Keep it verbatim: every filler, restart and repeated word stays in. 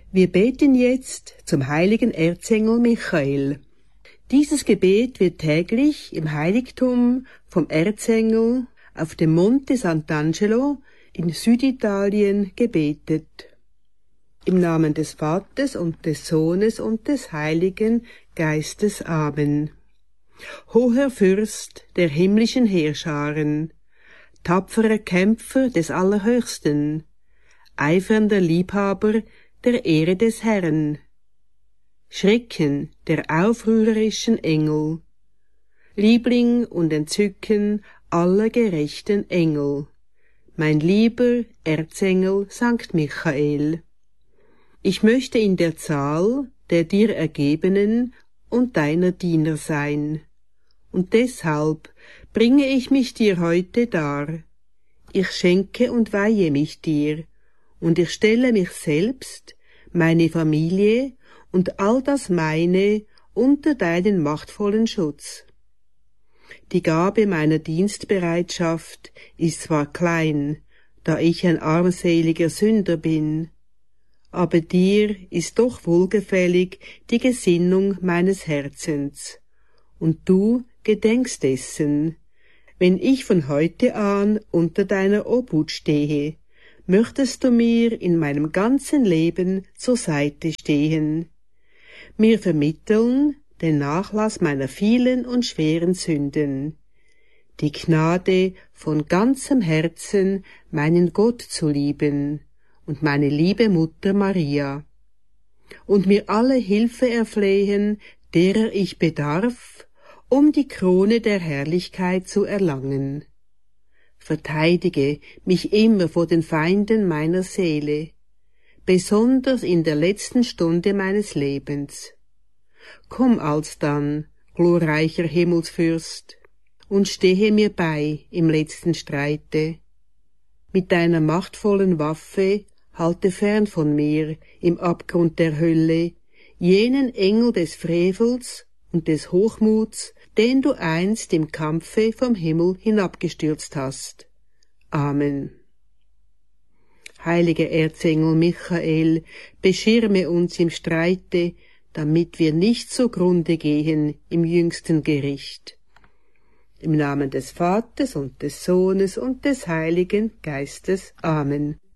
Wir beten jetzt zum heiligen Erzengel Michael. Dieses Gebet wird täglich im Heiligtum vom Erzengel auf dem Monte Sant'Angelo in Süditalien gebetet. Im Namen des Vaters und des Sohnes und des Heiligen Geistes. Amen. Hoher Fürst der himmlischen Heerscharen, tapferer Kämpfer des Allerhöchsten, eifernder Liebhaber der Ehre des Herrn, Schrecken der aufrührerischen Engel, Liebling und Entzücken aller gerechten Engel, mein lieber Erzengel Sankt Michael. Ich möchte in der Zahl der dir Ergebenen und deiner Diener sein, und deshalb bringe ich mich dir heute dar. Ich schenke und weihe mich dir, und ich stelle mich selbst, meine Familie und all das meine unter deinen machtvollen Schutz. Die Gabe meiner Dienstbereitschaft ist zwar klein, da ich ein armseliger Sünder bin, aber dir ist doch wohlgefällig die Gesinnung meines Herzens, und du gedenkst dessen, wenn ich von heute an unter deiner Obhut stehe, möchtest du mir in meinem ganzen Leben zur Seite stehen, mir vermitteln den Nachlass meiner vielen und schweren Sünden, die Gnade von ganzem Herzen meinen Gott zu lieben und meine liebe Mutter Maria, und mir alle Hilfe erflehen, derer ich bedarf, um die Krone der Herrlichkeit zu erlangen. Verteidige mich immer vor den Feinden meiner Seele, besonders in der letzten Stunde meines Lebens. Komm alsdann, glorreicher Himmelsfürst, und stehe mir bei im letzten Streite. Mit deiner machtvollen Waffe halte fern von mir im Abgrund der Hölle jenen Engel des Frevels und des Hochmuts, den du einst im Kampfe vom Himmel hinabgestürzt hast. Amen. Heiliger Erzengel Michael, beschirme uns im Streite, damit wir nicht zugrunde gehen im jüngsten Gericht. Im Namen des Vaters und des Sohnes und des Heiligen Geistes. Amen.